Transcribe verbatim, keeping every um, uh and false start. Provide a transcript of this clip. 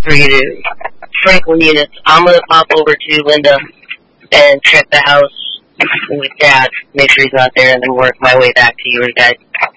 for you to Franklin units. I'm gonna pop over to Linda and check the house with Dad, make sure he's not there, and then work my way back to you guys.